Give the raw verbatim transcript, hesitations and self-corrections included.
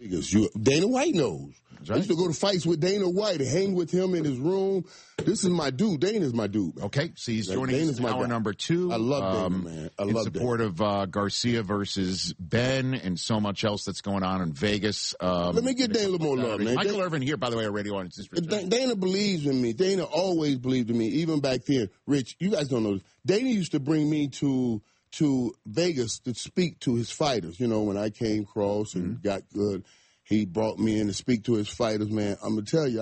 Because you, Dana White knows. Right. I used to go to fights with Dana White, hang with him in his room. This is my dude. Dana's my dude. Man. Okay, so he's Like, joining Dana's us in my hour guy. number two. I love Dana, um, man. I in love support Dana. of uh, Garcia versus Ben and so much else that's going on in Vegas. Um, Let me get Dana a little more love, man. Michael Dana, Irvin here, by the way, our radio audience. Is Dana, Dana believes in me. Dana always believed in me, even back then. Rich, you guys don't know this. Dana used to bring me to to Vegas to speak to his fighters. You know, when I came across and mm-hmm. got good, he brought me in to speak to his fighters, man. I'm going to tell you,